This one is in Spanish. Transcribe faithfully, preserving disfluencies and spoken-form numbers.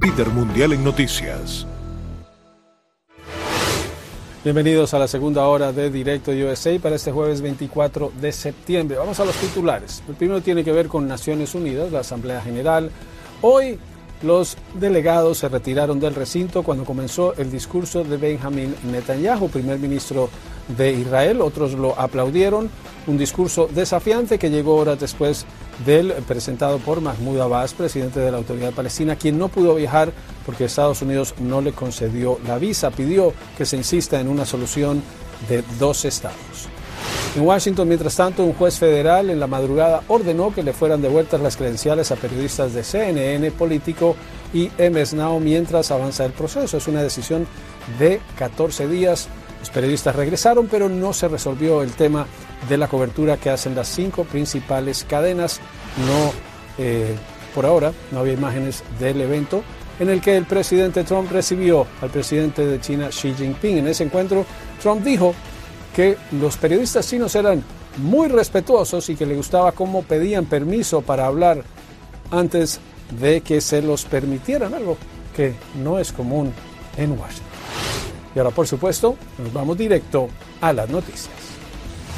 líder mundial en noticias. Bienvenidos a la segunda hora de Directo U S A para este jueves veinticuatro de septiembre. Vamos a los titulares. El primero tiene que ver con Naciones Unidas, la Asamblea General. Hoy los delegados se retiraron del recinto cuando comenzó el discurso de Benjamin Netanyahu, primer ministro de Israel. Otros lo aplaudieron. Un discurso desafiante que llegó horas después del presentado por Mahmoud Abbas, presidente de la Autoridad Palestina, quien no pudo viajar porque Estados Unidos no le concedió la visa. Pidió que se insista en una solución de dos estados. En Washington, mientras tanto, un juez federal en la madrugada ordenó que le fueran devueltas las credenciales a periodistas de C N N, Político y M S Now mientras avanza el proceso. Es una decisión de catorce días. Los periodistas regresaron, pero no se resolvió el tema de la cobertura que hacen las cinco principales cadenas. No, eh, por ahora, no había imágenes del evento en el que el presidente Trump recibió al presidente de China, Xi Jinping. En ese encuentro, Trump dijo que los periodistas chinos eran muy respetuosos y que le gustaba cómo pedían permiso para hablar antes de que se los permitieran, algo que no es común en Washington. Y ahora, por supuesto, nos vamos directo a las noticias.